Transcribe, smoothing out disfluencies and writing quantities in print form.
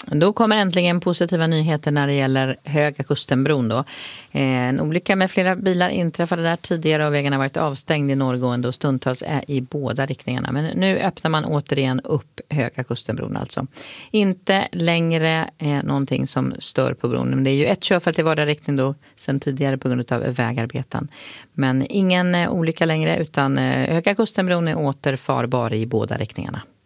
Då kommer äntligen positiva nyheter när det gäller Höga Kustenbron då. En olycka med flera bilar inträffade där tidigare och vägen har varit avstängd i norrgående och stundtals är i båda riktningarna. Men nu öppnar man återigen upp Höga Kustenbron alltså. Inte längre någonting som stör på bron. Men det är ju ett körfält i vardera riktning då sedan tidigare på grund av vägarbeten. Men ingen olycka längre utan Höga Kustenbron är åter farbar i båda riktningarna.